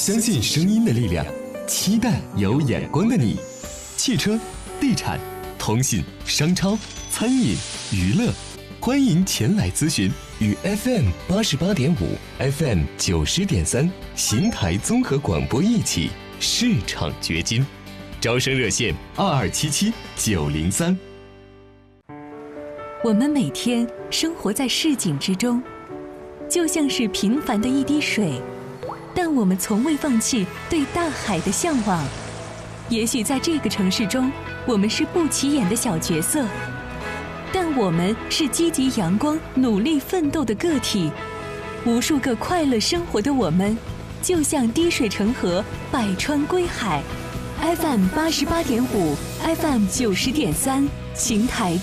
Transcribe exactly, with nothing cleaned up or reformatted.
相信声音的力量，期待有眼光的你。汽车、地产、通信、商超、餐饮、娱乐，欢迎前来咨询。与 F M 八十八点五、F M 九十点三邢台综合广播一起市场掘金。招生热线二二七七九零三。 我们每天生活在市井之中，就像是平凡的一滴水，但我们从未放弃对大海的向往。也许在这个城市中，我们是不起眼的小角色，但我们是积极阳光、努力奋斗的个体。无数个快乐生活的我们，就像滴水成河，百川归海。F M 八十八点五 ，F M 九十点三，邢台